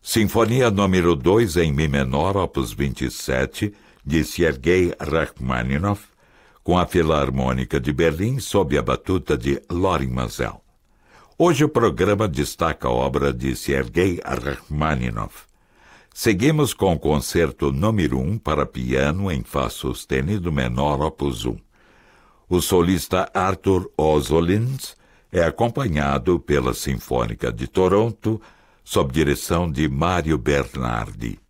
Sinfonia número 2 em Mi menor, opus 27, de Sergei Rachmaninoff, com a Filarmônica de Berlim sob a batuta de Lorin Maazel. Hoje o programa destaca a obra de Sergei Rachmaninoff. Seguimos com o concerto número 1 para piano em Fá sustenido menor, opus 1. O solista Arthur Ozolins é acompanhado pela Sinfônica de Toronto, sob direção de Mário Bernardi.